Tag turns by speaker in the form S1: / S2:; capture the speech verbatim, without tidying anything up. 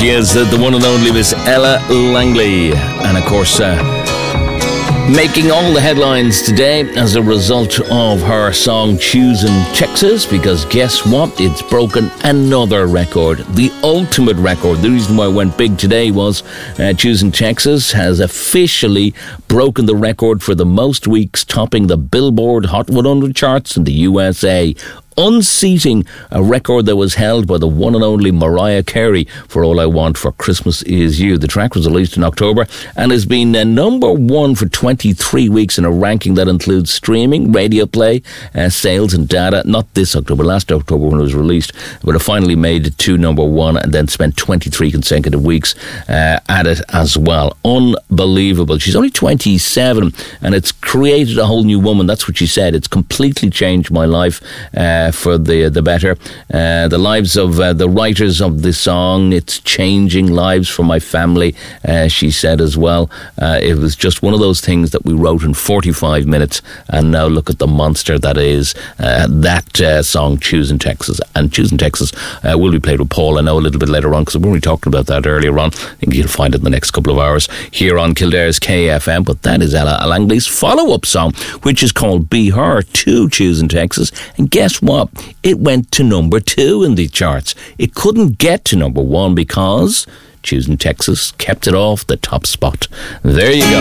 S1: She is uh, the one and only Miss Ella Langley. And of course, uh, making all the headlines today as a result of her song Choosing Texas, because guess what? It's broken another record, the ultimate record. The reason why it went big today was uh, Choosing Texas has officially broken the record for the most weeks topping the Billboard Hot one hundred charts in the U S A, unseating a record that was held by the one and only Mariah Carey for All I Want for Christmas Is You. The track was released in October and has been uh, number one for twenty-three weeks in a ranking that includes streaming, radio play, uh, sales and data. Not this October, last October when it was released, but it finally made it to number one and then spent twenty-three consecutive weeks uh, at it as well. Unbelievable. She's only twenty-seven and it's created a whole new woman. That's what she said. It's completely changed my life uh, for the the better. Uh, the lives of uh, the writers of this song, it's changing lives for my family, uh, she said as well. Uh, it was just one of those things that we wrote in forty-five minutes, and now look at the monster that is uh, that uh, song, Choosing Texas. And Choosing Texas uh, will be played with Paul, I know, a little bit later on, because we were talking about that earlier on. I think you'll find it in the next couple of hours here on Kildare's K F M. But that is Ella Langley's follow-up song, which is called Be Her to Choosing Texas. And guess what? It went to number two in the charts. It couldn't get to number one because Choosing Texas kept it off the top spot. There you go.